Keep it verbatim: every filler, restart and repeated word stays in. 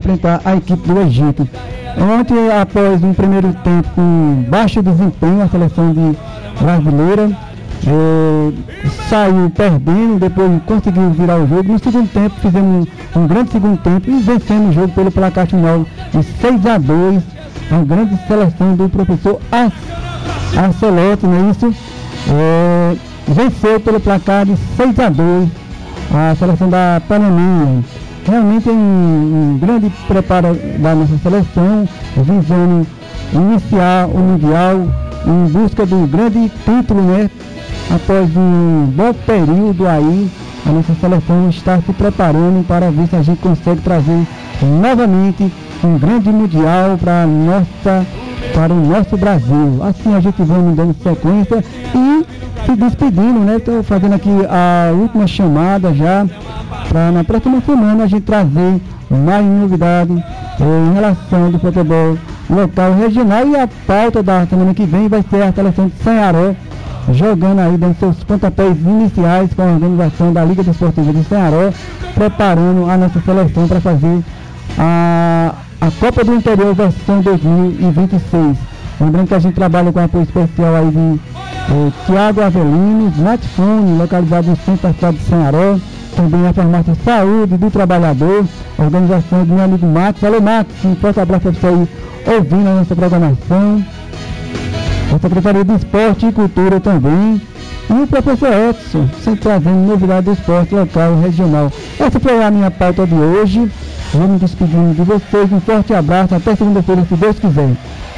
enfrentar a equipe do Egito. Ontem, após um primeiro tempo com baixo desempenho, a seleção de brasileira é, saiu perdendo, depois conseguiu virar o jogo. No segundo tempo, fizemos um, um grande segundo tempo e vencemos o jogo pelo placar final de seis a dois. Uma grande seleção do professor Arcelotti, não é isso? É, venceu pelo placar de seis a dois a seleção da Panamá. Realmente é um, um grande preparo da nossa seleção, visando iniciar o Mundial em busca do grande título, né? Após um bom período aí, a nossa seleção está se preparando para ver se a gente consegue trazer novamente um grande Mundial para nossa, para o nosso Brasil. Assim a gente vai dando sequência e se despedindo, né? Estou fazendo aqui a última chamada já, para na próxima semana a gente trazer mais novidades eh, em relação do futebol local e regional. E a pauta da semana que vem vai ser a seleção de Sanharé, jogando aí dando seus pontapés iniciais com a organização da Liga Desportiva de Sanharé, preparando a nossa seleção para fazer a, a Copa do Interior versão dois mil e vinte e seis. Lembrando que a gente trabalha com apoio especial aí de eh, Tiago Avelino, Smartphone, localizado no centro da cidade de Sanharé. Também a farmácia Saúde do Trabalhador, organização do meu amigo Max. Alô Max, um forte abraço para você aí ouvindo a nossa programação. A Secretaria de Esporte e Cultura também. E o professor Edson, sempre trazendo novidade do esporte local e regional. Essa foi a minha pauta de hoje. Vou me despedindo de vocês. Um forte abraço. Até segunda-feira, se Deus quiser.